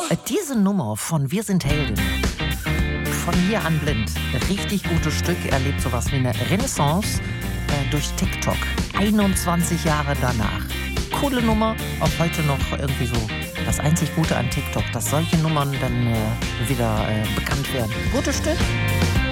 Diese Nummer von Wir sind Helden, von hier an blind, richtig gutes Stück, erlebt sowas wie eine Renaissance durch TikTok. 21 Jahre danach. Coole Nummer, auch heute noch irgendwie so das einzig Gute an TikTok, dass solche Nummern dann wieder bekannt werden. Gutes Stück.